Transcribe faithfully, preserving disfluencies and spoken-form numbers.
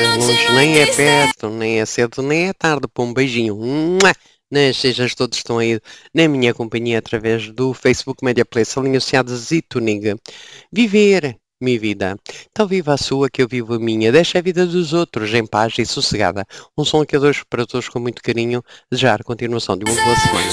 longe, nem é perto, nem é cedo, nem é tarde. Para um beijinho. Mua! Nas sejas todos estão aí na minha companhia através do Facebook Media Place, a linha associadas e Tuning. Viver, minha vida. Então viva a sua que eu vivo a minha. Deixa a vida dos outros em paz e sossegada. Um som aqui a dois para todos com muito carinho. Desejar a continuação de uma boa semana.